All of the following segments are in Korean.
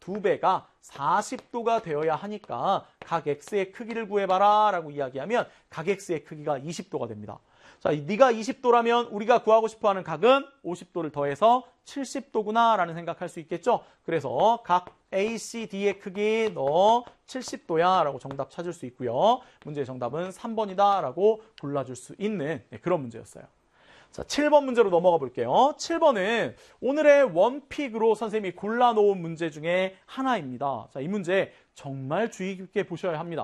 2배가 40도가 되어야 하니까 각 x의 크기를 구해봐라 라고 이야기하면 각 x의 크기가 20도가 됩니다. 자, 네가 20도라면 우리가 구하고 싶어하는 각은 50도를 더해서 70도구나 라는 생각할 수 있겠죠. 그래서 각 ACD의 크기 너 70도야 라고 정답 찾을 수 있고요. 문제의 정답은 3번이다 라고 골라줄 수 있는 그런 문제였어요. 자, 7번 문제로 넘어가 볼게요. 7번은 오늘의 원픽으로 선생님이 골라놓은 문제 중에 하나입니다. 자, 이 문제 정말 주의 깊게 보셔야 합니다.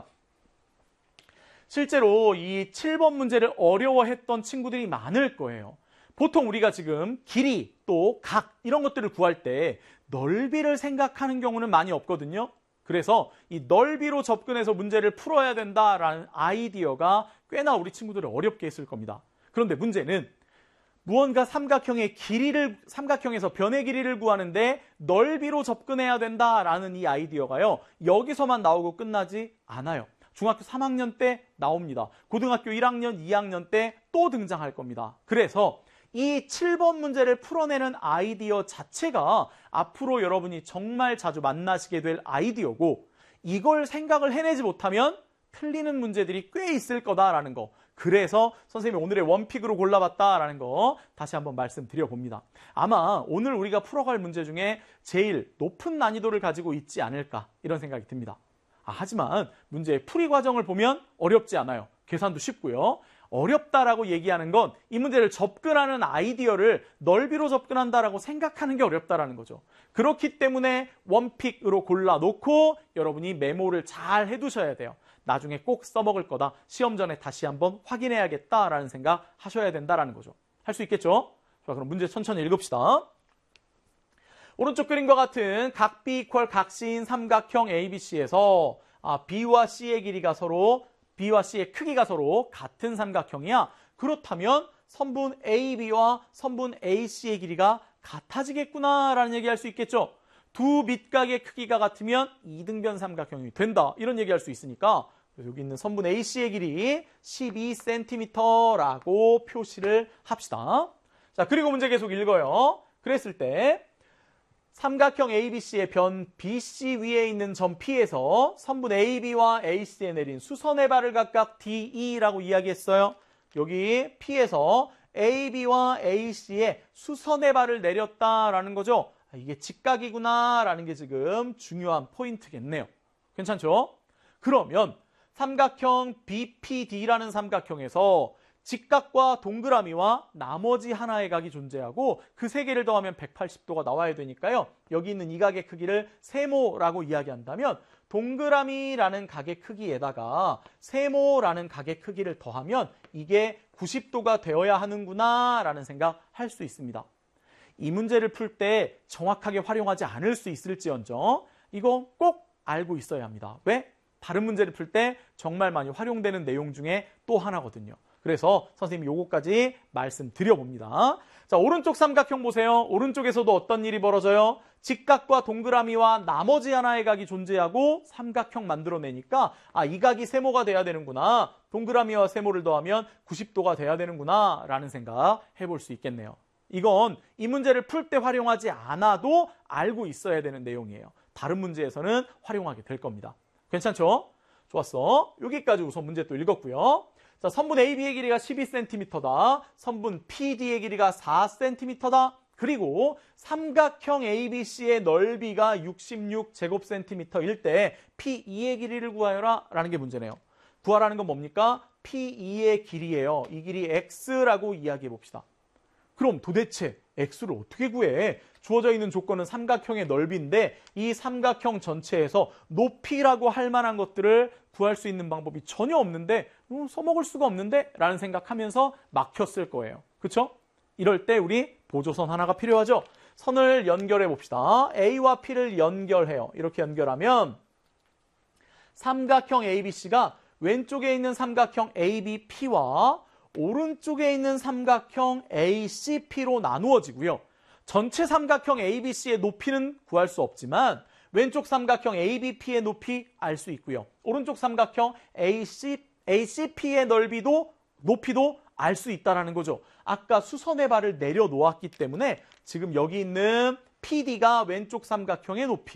실제로 이 7번 문제를 어려워했던 친구들이 많을 거예요. 보통 우리가 지금 길이 또 각 이런 것들을 구할 때 넓이를 생각하는 경우는 많이 없거든요. 그래서 이 넓이로 접근해서 문제를 풀어야 된다라는 아이디어가 꽤나 우리 친구들을 어렵게 했을 겁니다. 그런데 문제는 무언가 삼각형에서 변의 길이를 구하는데 넓이로 접근해야 된다라는 이 아이디어가요. 여기서만 나오고 끝나지 않아요. 중학교 3학년 때 나옵니다. 고등학교 1학년, 2학년 때 또 등장할 겁니다. 그래서 이 7번 문제를 풀어내는 아이디어 자체가 앞으로 여러분이 정말 자주 만나시게 될 아이디어고 이걸 생각을 해내지 못하면 틀리는 문제들이 꽤 있을 거다라는 거. 그래서 선생님이 오늘의 원픽으로 골라봤다라는 거 다시 한번 말씀드려봅니다. 아마 오늘 우리가 풀어갈 문제 중에 제일 높은 난이도를 가지고 있지 않을까 이런 생각이 듭니다. 하지만 문제의 풀이 과정을 보면 어렵지 않아요. 계산도 쉽고요. 어렵다라고 얘기하는 건 이 문제를 접근하는 아이디어를 넓이로 접근한다라고 생각하는 게 어렵다라는 거죠. 그렇기 때문에 원픽으로 골라놓고 여러분이 메모를 잘 해두셔야 돼요. 나중에 꼭 써먹을 거다. 시험 전에 다시 한번 확인해야겠다라는 생각 하셔야 된다라는 거죠. 할 수 있겠죠? 자, 그럼 문제 천천히 읽읍시다. 오른쪽 그림과 같은 각 B 이퀄 각 C인 삼각형 ABC에서 B와 C의 크기가 서로 같은 삼각형이야. 그렇다면 선분 AB와 선분 AC의 길이가 같아지겠구나라는 얘기할 수 있겠죠. 두 밑각의 크기가 같으면 이등변 삼각형이 된다. 이런 얘기할 수 있으니까 여기 있는 선분 AC의 길이 12cm라고 표시를 합시다. 자, 그리고 문제 계속 읽어요. 그랬을 때 삼각형 ABC의 변 BC 위에 있는 점 P에서 선분 AB와 AC에 내린 수선의 발을 각각 DE라고 이야기했어요. 여기 P에서 AB와 AC에 수선의 발을 내렸다라는 거죠. 이게 직각이구나라는 게 지금 중요한 포인트겠네요. 괜찮죠? 그러면 삼각형 BPD라는 삼각형에서 직각과 동그라미와 나머지 하나의 각이 존재하고 그 세 개를 더하면 180도가 나와야 되니까요. 여기 있는 이 각의 크기를 세모라고 이야기한다면 동그라미라는 각의 크기에다가 세모라는 각의 크기를 더하면 이게 90도가 되어야 하는구나 라는 생각 할 수 있습니다. 이 문제를 풀 때 정확하게 활용하지 않을 수 있을지언정 이거 꼭 알고 있어야 합니다. 왜? 다른 문제를 풀 때 정말 많이 활용되는 내용 중에 또 하나거든요. 그래서 선생님이 요거까지 말씀드려봅니다. 자, 오른쪽 삼각형 보세요. 오른쪽에서도 어떤 일이 벌어져요? 직각과 동그라미와 나머지 하나의 각이 존재하고 삼각형 만들어내니까 이 각이 세모가 돼야 되는구나. 동그라미와 세모를 더하면 90도가 돼야 되는구나 라는 생각 해볼 수 있겠네요. 이건 이 문제를 풀 때 활용하지 않아도 알고 있어야 되는 내용이에요. 다른 문제에서는 활용하게 될 겁니다. 괜찮죠? 좋았어. 여기까지 우선 문제 또 읽었고요. 자, 선분 AB의 길이가 12cm다. 선분 PD의 길이가 4cm다. 그리고 삼각형 ABC의 넓이가 66제곱cm일 때 P2의 길이를 구하여라 라는 게 문제네요. 구하라는 건 뭡니까? P2의 길이예요. 이 길이 X라고 이야기해 봅시다. 그럼 도대체 X를 어떻게 구해? 주어져 있는 조건은 삼각형의 넓이인데 이 삼각형 전체에서 높이라고 할 만한 것들을 구할 수 있는 방법이 전혀 없는데 써먹을 수가 없는데 라는 생각하면서 막혔을 거예요. 그렇죠? 이럴 때 우리 보조선 하나가 필요하죠. 선을 연결해 봅시다. A와 P를 연결해요. 이렇게 연결하면 삼각형 ABC가 왼쪽에 있는 삼각형 ABP와 오른쪽에 있는 삼각형 ACP로 나누어지고요. 전체 삼각형 ABC의 높이는 구할 수 없지만 왼쪽 삼각형 ABP의 높이 알 수 있고요. 오른쪽 삼각형 ACP의 높이도 알 수 있다는 거죠. 아까 수선의 발을 내려놓았기 때문에 지금 여기 있는 PD가 왼쪽 삼각형의 높이,